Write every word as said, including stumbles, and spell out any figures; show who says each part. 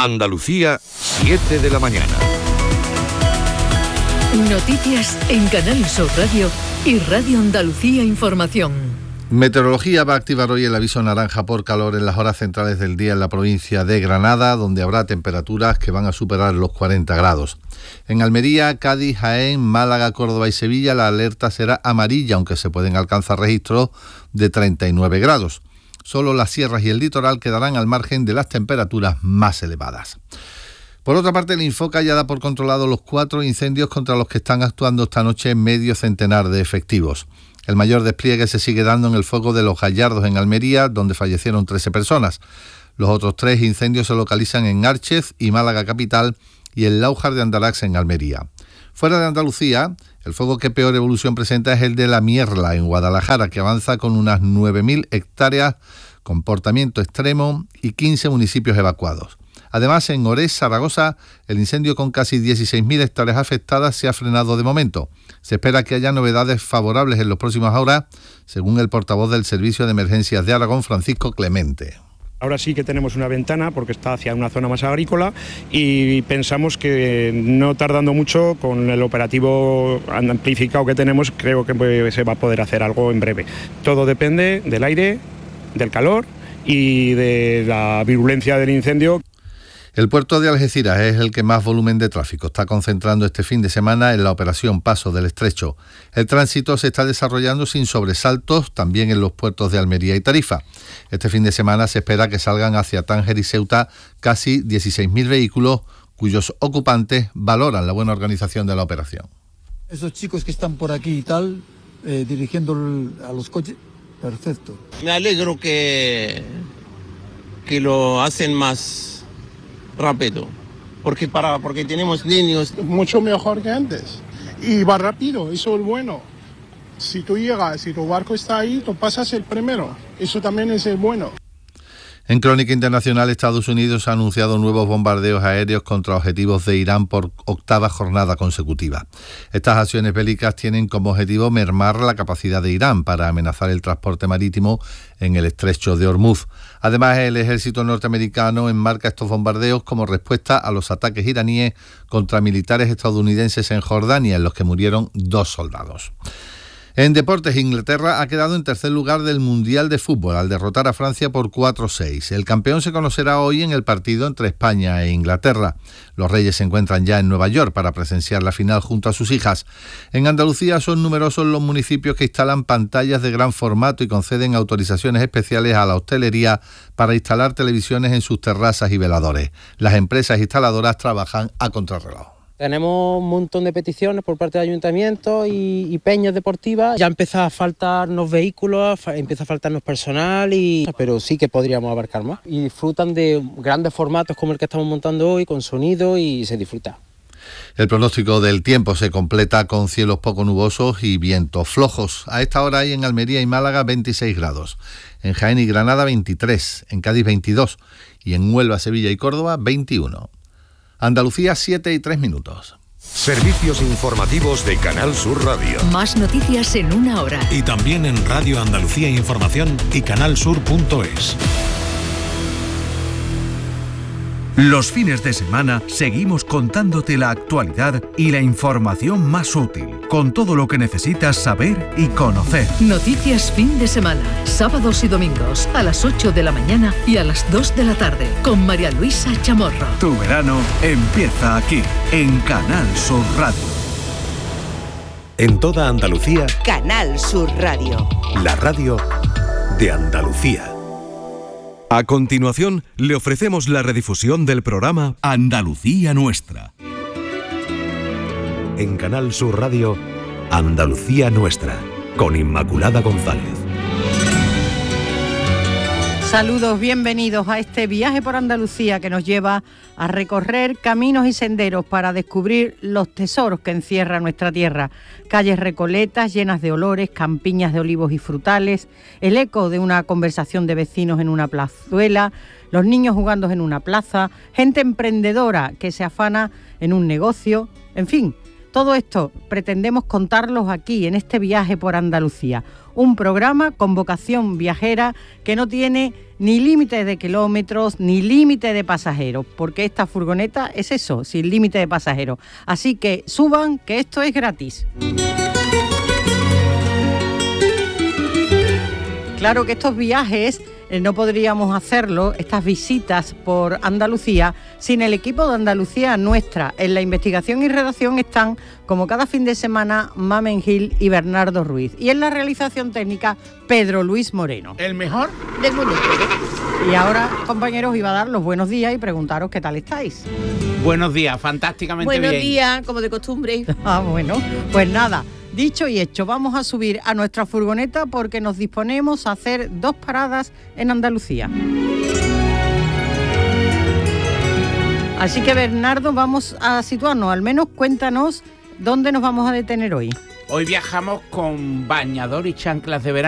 Speaker 1: Andalucía, siete de la mañana.
Speaker 2: Noticias en Canal Sur Radio y Radio Andalucía Información.
Speaker 3: Meteorología va a activar hoy el aviso naranja por calor en las horas centrales del día en la provincia de Granada, donde habrá temperaturas que van a superar los cuarenta grados. En Almería, Cádiz, Jaén, Málaga, Córdoba y Sevilla la alerta será amarilla, aunque se pueden alcanzar registros de treinta y nueve grados. Solo las sierras y el litoral quedarán al margen de las temperaturas más elevadas. Por otra parte, el Infoca ya da por controlado los cuatro incendios contra los que están actuando esta noche medio centenar de efectivos. El mayor despliegue se sigue dando en el fuego de Los Gallardos en Almería, donde fallecieron trece personas. Los otros tres incendios se localizan en Árchez y Málaga capital y en Láujar de Andarax en Almería. Fuera de Andalucía, el fuego que peor evolución presenta es el de La Mierla en Guadalajara, que avanza con unas nueve mil hectáreas, comportamiento extremo y quince municipios evacuados. Además, en Orés, Zaragoza, el incendio con casi dieciséis mil hectáreas afectadas se ha frenado de momento. Se espera que haya novedades favorables en las próximas horas, según el portavoz del Servicio de Emergencias de Aragón, Francisco Clemente.
Speaker 4: Ahora sí que tenemos una ventana porque está hacia una zona más agrícola y pensamos que no tardando mucho con el operativo amplificado que tenemos, creo que se va a poder hacer algo en breve. Todo depende del aire, del calor y de la virulencia del incendio.
Speaker 3: El puerto de Algeciras es el que más volumen de tráfico está concentrando este fin de semana en la operación Paso del Estrecho. El tránsito se está desarrollando sin sobresaltos también en los puertos de Almería y Tarifa. Este fin de semana se espera que salgan hacia Tánger y Ceuta casi dieciséis mil vehículos cuyos ocupantes valoran la buena organización de la operación.
Speaker 5: Esos chicos que están por aquí y tal, eh, dirigiendo a los coches, perfecto.
Speaker 6: Me alegro que, que lo hacen más rápido, porque para porque tenemos niños.
Speaker 7: Mucho mejor que antes y va rápido, eso es bueno. Si tú llegas, si tu barco está ahí, tú pasas el primero, eso también es el bueno.
Speaker 3: En Crónica Internacional, Estados Unidos ha anunciado nuevos bombardeos aéreos contra objetivos de Irán por octava jornada consecutiva. Estas acciones bélicas tienen como objetivo mermar la capacidad de Irán para amenazar el transporte marítimo en el estrecho de Hormuz. Además, el ejército norteamericano enmarca estos bombardeos como respuesta a los ataques iraníes contra militares estadounidenses en Jordania, en los que murieron dos soldados. En deportes, Inglaterra ha quedado en tercer lugar del Mundial de Fútbol al derrotar a Francia por cuatro seis. El campeón se conocerá hoy en el partido entre España e Inglaterra. Los Reyes se encuentran ya en Nueva York para presenciar la final junto a sus hijas. En Andalucía son numerosos los municipios que instalan pantallas de gran formato y conceden autorizaciones especiales a la hostelería para instalar televisiones en sus terrazas y veladores. Las empresas instaladoras trabajan a contrarreloj.
Speaker 8: Tenemos un montón de peticiones por parte de ayuntamientos y, y peñas deportivas. Ya empieza a faltarnos vehículos, empieza a faltarnos personal, y, pero sí que podríamos abarcar más. Y disfrutan de grandes formatos como el que estamos montando hoy, con sonido, y se disfruta.
Speaker 3: El pronóstico del tiempo se completa con cielos poco nubosos y vientos flojos. A esta hora hay en Almería y Málaga veintiséis grados, en Jaén y Granada veintitrés, en Cádiz veintidós y en Huelva, Sevilla y Córdoba veintiuno. Andalucía, siete y tres minutos.
Speaker 1: Servicios informativos de Canal Sur Radio.
Speaker 2: Más noticias en una hora.
Speaker 9: Y también en Radio Andalucía Información y canalsur punto es.
Speaker 10: Los fines de semana seguimos contándote la actualidad y la información más útil, con todo lo que necesitas saber y conocer.
Speaker 2: Noticias fin de semana, sábados y domingos, a las ocho de la mañana y a las dos de la tarde, con María Luisa Chamorro.
Speaker 10: Tu verano empieza aquí, en Canal Sur Radio.
Speaker 9: En toda Andalucía,
Speaker 11: Canal Sur Radio.
Speaker 9: La radio de Andalucía. A continuación, le ofrecemos la redifusión del programa Andalucía Nuestra. En Canal Sur Radio, Andalucía Nuestra, con Inmaculada González.
Speaker 12: Saludos, bienvenidos a este viaje por Andalucía que nos lleva a recorrer caminos y senderos para descubrir los tesoros que encierra nuestra tierra. Calles recoletas llenas de olores, campiñas de olivos y frutales, el eco de una conversación de vecinos en una plazuela, los niños jugando en una plaza, gente emprendedora que se afana en un negocio, en fin. Todo esto pretendemos contarlos aquí, en este viaje por Andalucía. un programa con vocación viajera que no tiene ni límite de kilómetros ni límite de pasajeros, porque esta furgoneta es eso, sin límite de pasajeros. Así que suban, que esto es gratis. Claro que estos viajes eh, no podríamos hacerlo, estas visitas por Andalucía, sin el equipo de Andalucía Nuestra. En la investigación y redacción están, como cada fin de semana, Mamen Gil y Bernardo Ruiz. Y en la realización técnica, Pedro Luis Moreno.
Speaker 13: El mejor del mundo.
Speaker 12: Y ahora, compañeros, iba a dar los buenos días y preguntaros qué tal estáis.
Speaker 13: Buenos días, fantásticamente
Speaker 14: Buenos
Speaker 13: bien.
Speaker 14: Buenos días, como de costumbre.
Speaker 12: Ah, bueno, pues nada. Dicho y hecho, vamos a subir a nuestra furgoneta porque nos disponemos a hacer dos paradas en Andalucía. Así que, Bernardo, vamos a situarnos, al menos cuéntanos dónde nos vamos a detener hoy.
Speaker 13: Hoy viajamos con bañador y chanclas de verano.